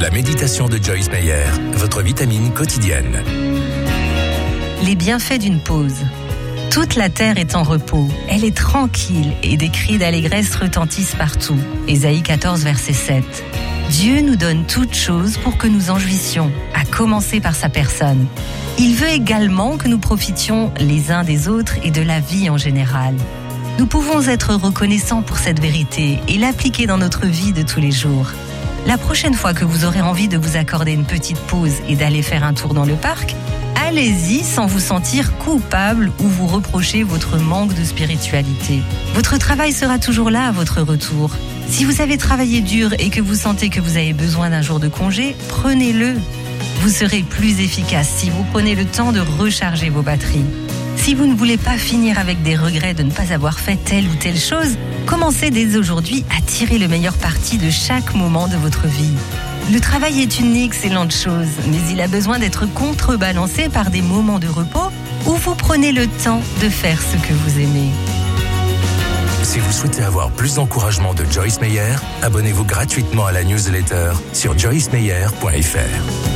La méditation de Joyce Meyer, votre vitamine quotidienne. Les bienfaits d'une pause. Toute la terre est en repos, elle est tranquille et des cris d'allégresse retentissent partout. Ésaïe 14, verset 7. Dieu nous donne toutes choses pour que nous en jouissions, à commencer par sa personne. Il veut également que nous profitions les uns des autres et de la vie en général. Nous pouvons être reconnaissants pour cette vérité et l'appliquer dans notre vie de tous les jours. La prochaine fois que vous aurez envie de vous accorder une petite pause et d'aller faire un tour dans le parc, allez-y sans vous sentir coupable ou vous reprocher votre manque de spiritualité. Votre travail sera toujours là à votre retour. Si vous avez travaillé dur et que vous sentez que vous avez besoin d'un jour de congé, prenez-le. Vous serez plus efficace si vous prenez le temps de recharger vos batteries. Si vous ne voulez pas finir avec des regrets de ne pas avoir fait telle ou telle chose, commencez dès aujourd'hui à tirer le meilleur parti de chaque moment de votre vie. Le travail est une excellente chose, mais il a besoin d'être contrebalancé par des moments de repos où vous prenez le temps de faire ce que vous aimez. Si vous souhaitez avoir plus d'encouragement de Joyce Meyer, abonnez-vous gratuitement à la newsletter sur joycemeyer.fr.